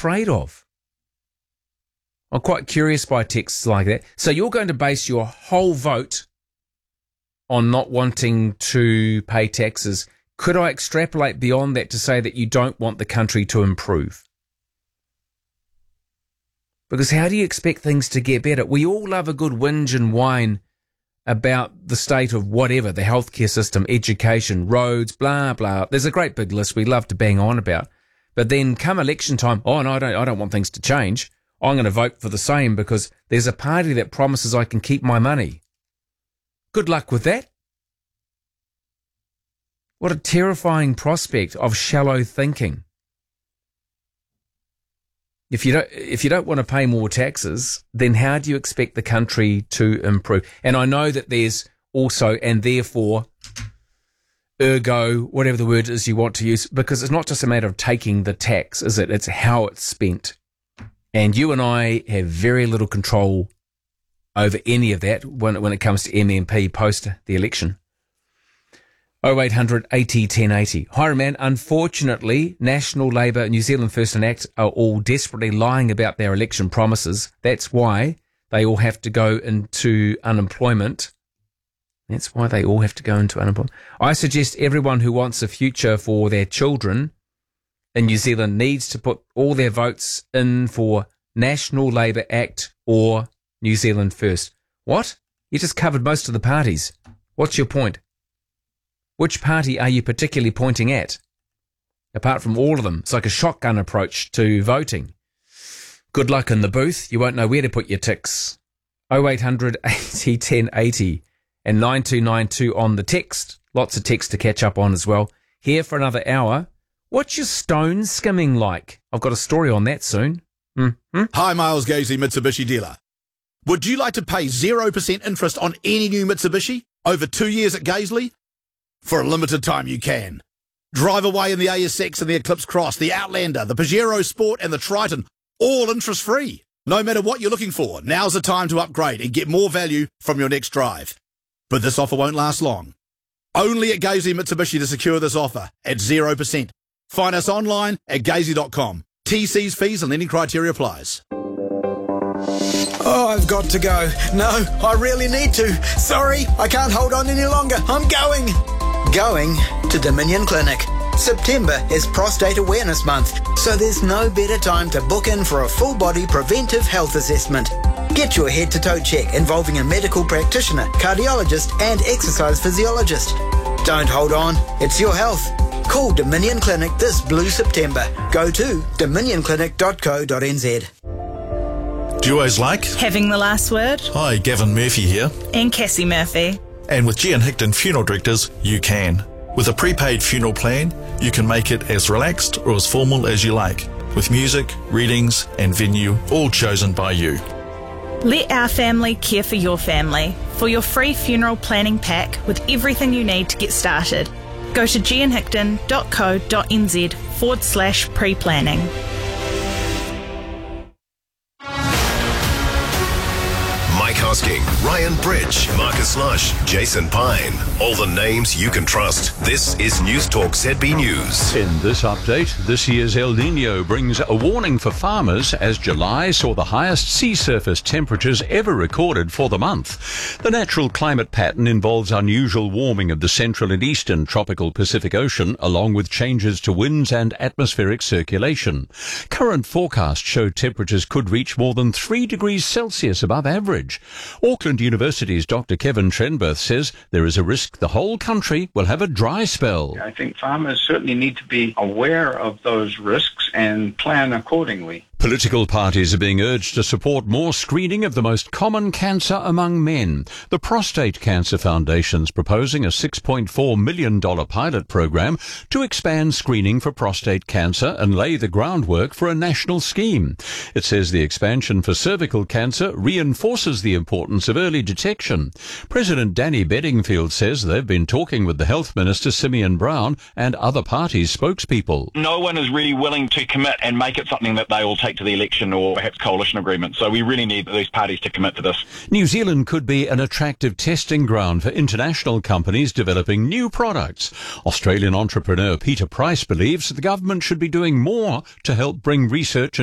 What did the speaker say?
afraid of? I'm quite curious by texts like that. So you're going to base your whole vote on not wanting to pay taxes. Could I extrapolate beyond that to say that you don't want the country to improve? Because how do you expect things to get better? We all love a good whinge and whine about the state of whatever, the healthcare system, education, roads, blah, blah. There's a great big list we love to bang on about. But then come election time, oh, no, I don't want things to change. I'm going to vote for the same because there's a party that promises I can keep my money. Good luck with that. What a terrifying prospect of shallow thinking. If you don't want to pay more taxes, then how do you expect the country to improve? And I know that there's also, and therefore, ergo, whatever the word is you want to use, because it's not just a matter of taking the tax, is it? It's how it's spent. And you and I have very little control over any of that when it comes to MMP post the election. 0800 80 1080. Hi, man. Unfortunately, National Labour, New Zealand First and ACT are all desperately lying about their election promises. That's why they all have to go into unemployment. I suggest everyone who wants a future for their children in New Zealand needs to put all their votes in for National Labour ACT or New Zealand First. What? You just covered most of the parties. What's your point? Which party are you particularly pointing at? Apart from all of them, it's like a shotgun approach to voting. Good luck in the booth. You won't know where to put your ticks. 0800 80 1080 and 9292 on the text. Lots of text to catch up on as well. Here for another hour. What's your stone skimming like? I've got a story on that soon. Hi, Miles Gazy, Mitsubishi dealer. Would you like to pay 0% interest on any new Mitsubishi over 2 years at Gaisley? For a limited time you can. Drive away in the ASX and the Eclipse Cross, the Outlander, the Pajero Sport and the Triton, all interest-free. No matter what you're looking for, now's the time to upgrade and get more value from your next drive. But this offer won't last long. Only at Gaisley Mitsubishi to secure this offer at 0%. Find us online at gaisley.com. TC's fees and lending criteria applies. Oh, I've got to go. No, I really need to. Sorry, I can't hold on any longer. I'm going to Dominion Clinic. September is Prostate Awareness Month, so there's no better time to book in for a full-body preventive health assessment. Get your head-to-toe check involving a medical practitioner, cardiologist and exercise physiologist. Don't hold on, it's your health. Call Dominion Clinic this Blue September. Go to dominionclinic.co.nz. Duos like Having the Last Word. Hi, Gavin Murphy here. And Cassie Murphy. And with Gian Hickton Funeral Directors, you can. With a prepaid funeral plan, you can make it as relaxed or as formal as you like, with music, readings and venue all chosen by you. Let our family care for your family. For your free funeral planning pack with everything you need to get started, go to gianhickton.co.nz/pre-planning. Mike Hosking, Ryan Bridge, Marcus Lush, Jason Pine. All the names you can trust. This is News Talk ZB News. In this update, this year's El Niño brings a warning for farmers as July saw the highest sea surface temperatures ever recorded for the month. The natural climate pattern involves unusual warming of the central and eastern tropical Pacific Ocean, along with changes to winds and atmospheric circulation. Current forecasts show temperatures could reach more than 3 degrees Celsius above average. Auckland University's Dr. Kevin Trenberth says there is a risk the whole country will have a dry spell. I think farmers certainly need to be aware of those risks and plan accordingly. Political parties are being urged to support more screening of the most common cancer among men. The Prostate Cancer Foundation's proposing a $6.4 million pilot program to expand screening for prostate cancer and lay the groundwork for a national scheme. It says the expansion for cervical cancer reinforces the importance of early detection. President Danny Bedingfield says they've been talking with the Health Minister Simeon Brown and other parties' spokespeople. No one is really willing to commit and make it something that they all take to the election or perhaps coalition agreement. So we really need these parties to commit to this. New Zealand could be an attractive testing ground for international companies developing new products. Australian entrepreneur Peter Price believes the government should be doing more to help bring research